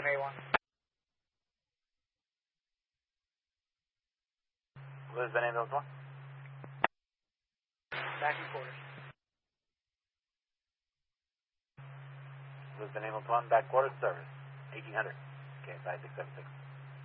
Lisbon A1. Lisbon Ambulance 1. Back in quarters. Lisbon Ambulance 1, back quarters service. 1800. Okay, 5676.